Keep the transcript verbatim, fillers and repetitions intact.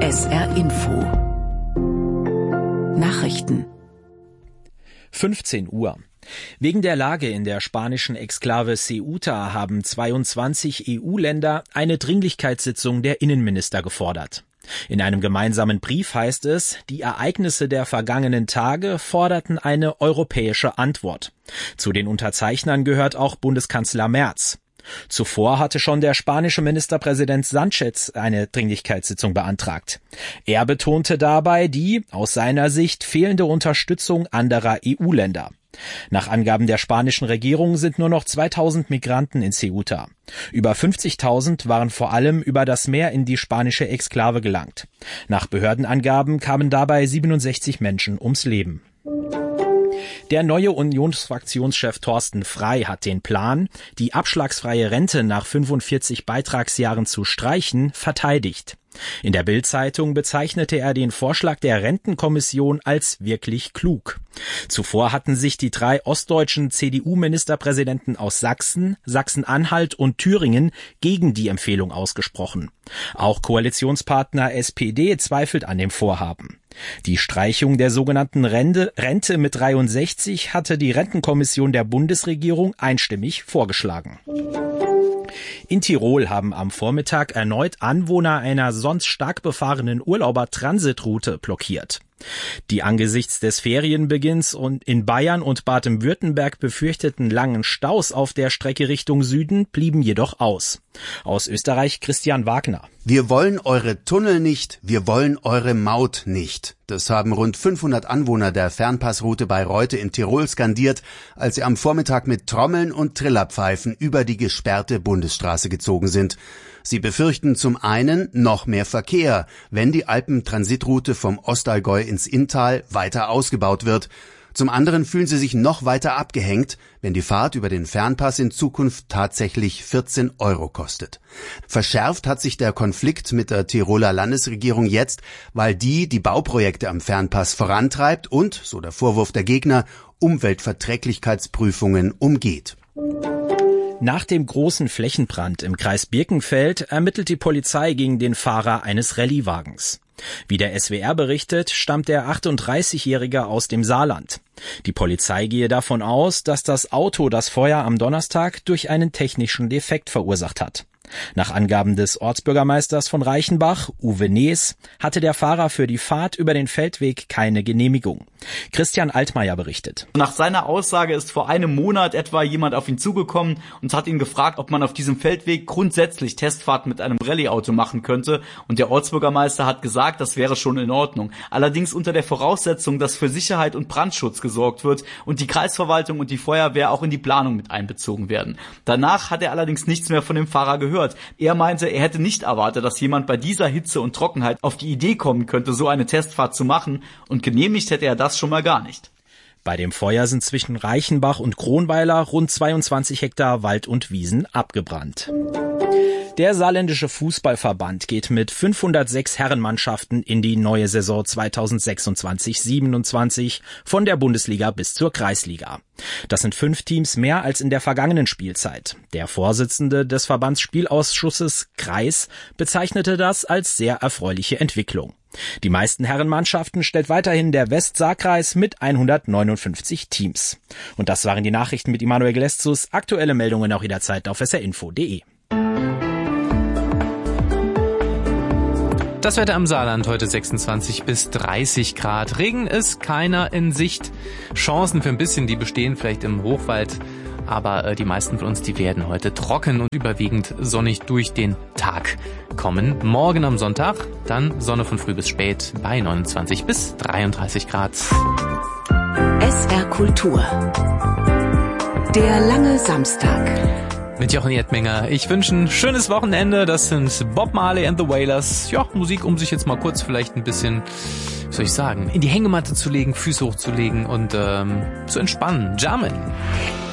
S R Info Nachrichten fünfzehn Uhr. Wegen der Lage in der spanischen Exklave Ceuta haben zweiundzwanzig E U-Länder eine Dringlichkeitssitzung der Innenminister gefordert. In einem gemeinsamen Brief heißt es, die Ereignisse der vergangenen Tage forderten eine europäische Antwort. Zu den Unterzeichnern gehört auch Bundeskanzler Merz. Zuvor hatte schon der spanische Ministerpräsident Sánchez eine Dringlichkeitssitzung beantragt. Er betonte dabei die, aus seiner Sicht, fehlende Unterstützung anderer E U-Länder. Nach Angaben der spanischen Regierung sind nur noch zweitausend Migranten in Ceuta. Über fünfzigtausend waren vor allem über das Meer in die spanische Exklave gelangt. Nach Behördenangaben kamen dabei siebenundsechzig Menschen ums Leben. Der neue Unionsfraktionschef Thorsten Frey hat den Plan, die abschlagsfreie Rente nach fünfundvierzig Beitragsjahren zu streichen, verteidigt. In der Bild-Zeitung bezeichnete er den Vorschlag der Rentenkommission als wirklich klug. Zuvor hatten sich die drei ostdeutschen C D U-Ministerpräsidenten aus Sachsen, Sachsen-Anhalt und Thüringen gegen die Empfehlung ausgesprochen. Auch Koalitionspartner S P D zweifelt an dem Vorhaben. Die Streichung der sogenannten Rente, Rente mit dreiundsechzig hatte die Rentenkommission der Bundesregierung einstimmig vorgeschlagen. In Tirol haben am Vormittag erneut Anwohner einer sonst stark befahrenen Urlauber-Transitroute blockiert. Die angesichts des Ferienbeginns und in Bayern und Baden-Württemberg befürchteten langen Staus auf der Strecke Richtung Süden blieben jedoch aus. Aus Österreich Christian Wagner. Wir wollen eure Tunnel nicht, wir wollen eure Maut nicht. Das haben rund fünfhundert Anwohner der Fernpassroute bei Reute in Tirol skandiert, als sie am Vormittag mit Trommeln und Trillerpfeifen über die gesperrte Bundesstraße gezogen sind. Sie befürchten zum einen noch mehr Verkehr, wenn die Alpentransitroute vom Ostallgäu ins Inntal weiter ausgebaut wird. Zum anderen fühlen sie sich noch weiter abgehängt, wenn die Fahrt über den Fernpass in Zukunft tatsächlich vierzehn Euro kostet. Verschärft hat sich der Konflikt mit der Tiroler Landesregierung jetzt, weil die die Bauprojekte am Fernpass vorantreibt und, so der Vorwurf der Gegner, Umweltverträglichkeitsprüfungen umgeht. Nach dem großen Flächenbrand im Kreis Birkenfeld ermittelt die Polizei gegen den Fahrer eines Rallyewagens. Wie der S W R berichtet, stammt der achtunddreißigjährige aus dem Saarland. Die Polizei gehe davon aus, dass das Auto das Feuer am Donnerstag durch einen technischen Defekt verursacht hat. Nach Angaben des Ortsbürgermeisters von Reichenbach, Uwe Nees, hatte der Fahrer für die Fahrt über den Feldweg keine Genehmigung. Christian Altmaier berichtet. Nach seiner Aussage ist vor einem Monat etwa jemand auf ihn zugekommen und hat ihn gefragt, ob man auf diesem Feldweg grundsätzlich Testfahrten mit einem Rallyeauto machen könnte. Und der Ortsbürgermeister hat gesagt, das wäre schon in Ordnung. Allerdings unter der Voraussetzung, dass für Sicherheit und Brandschutz gesorgt wird und die Kreisverwaltung und die Feuerwehr auch in die Planung mit einbezogen werden. Danach hat er allerdings nichts mehr von dem Fahrer gehört. Er meinte, er hätte nicht erwartet, dass jemand bei dieser Hitze und Trockenheit auf die Idee kommen könnte, so eine Testfahrt zu machen, und genehmigt hätte er das schon mal gar nicht. Bei dem Feuer sind zwischen Reichenbach und Kronweiler rund zweiundzwanzig Hektar Wald und Wiesen abgebrannt. Der saarländische Fußballverband geht mit fünfhundertsechs Herrenmannschaften in die neue Saison zweitausendsechsundzwanzig siebenundzwanzig von der Bundesliga bis zur Kreisliga. Das sind fünf Teams mehr als in der vergangenen Spielzeit. Der Vorsitzende des Verbandsspielausschusses Kreis bezeichnete das als sehr erfreuliche Entwicklung. Die meisten Herrenmannschaften stellt weiterhin der Westsaarkreis mit hundertneunundfünfzig Teams. Und das waren die Nachrichten mit Immanuel Gleszus. Aktuelle Meldungen auch jederzeit auf s r info punkt d e. Das Wetter im Saarland heute sechsundzwanzig bis dreißig Grad. Regen ist keiner in Sicht. Chancen für ein bisschen, die bestehen vielleicht im Hochwald. Aber äh, die meisten von uns, die werden heute trocken und überwiegend sonnig durch den Tag kommen. Morgen am Sonntag dann Sonne von früh bis spät bei neunundzwanzig bis dreiunddreißig Grad. S R Kultur. Der lange Samstag. Mit Jochen Jedmenger. Ich wünsche ein schönes Wochenende. Das sind Bob Marley and the Wailers. Ja, Musik, um sich jetzt mal kurz vielleicht ein bisschen, wie soll ich sagen, in die Hängematte zu legen, Füße hochzulegen und ähm, zu entspannen. Jammen.